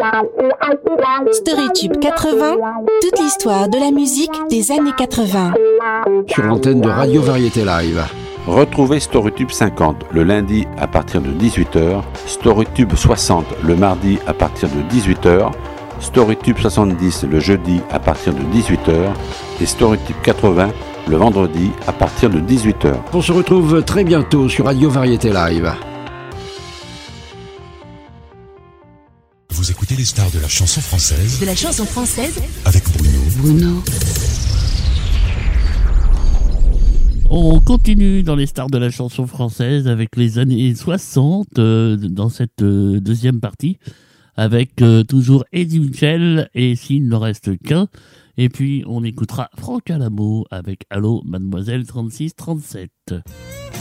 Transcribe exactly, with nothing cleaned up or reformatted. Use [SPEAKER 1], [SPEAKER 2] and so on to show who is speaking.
[SPEAKER 1] Storytube quatre-vingts, toute l'histoire de la musique des années quatre-vingts.
[SPEAKER 2] Sur l'antenne de Radio Variété Live.
[SPEAKER 3] Retrouvez Storytube cinquante le lundi à partir de dix-huit heures, Storytube soixante le mardi à partir de dix-huit heures, Storytube soixante-dix le jeudi à partir de dix-huit heures et Storytube quatre-vingts le vendredi à partir de dix-huit heures.
[SPEAKER 2] On se retrouve très bientôt sur Radio Variété Live.
[SPEAKER 4] Vous écoutez les stars de la chanson française.
[SPEAKER 1] De la chanson française
[SPEAKER 4] avec Bruno.
[SPEAKER 1] Bruno.
[SPEAKER 5] On continue dans les stars de la chanson française avec les années soixante euh, dans cette euh, deuxième partie avec euh, toujours Eddie Mitchell et s'il n'en reste qu'un. Et puis on écoutera Franck Alamo avec Allô Mademoiselle trente-six trente-sept.